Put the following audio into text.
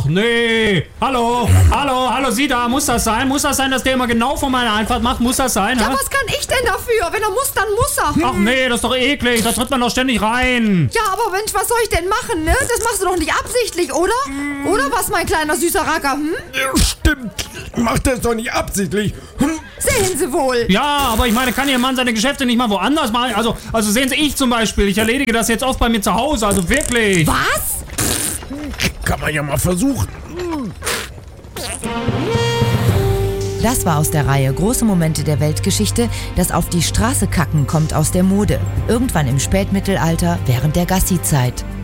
Ach nee. Hallo, Sie da. Muss das sein? Muss das sein, dass der immer genau vor meiner Einfahrt macht? Muss das sein? Ja, was kann ich denn dafür? Wenn er muss, dann muss er. Ach nee, das ist doch eklig. Da tritt man doch ständig rein. Ja, aber Mensch, was soll ich denn machen, ne? Das machst du doch nicht absichtlich, oder? Oder was, mein kleiner süßer Racker, Stimmt, macht das doch nicht absichtlich. Sehen Sie wohl. Ja, aber ich meine, kann Ihr Mann seine Geschäfte nicht mal woanders machen? Also sehen Sie, ich zum Beispiel, ich erledige das jetzt oft bei mir zu Hause, also wirklich. Was? Kann man ja mal versuchen. Das war aus der Reihe Große Momente der Weltgeschichte. Das auf die Straße kacken kommt aus der Mode. Irgendwann im Spätmittelalter während der Gassi-Zeit.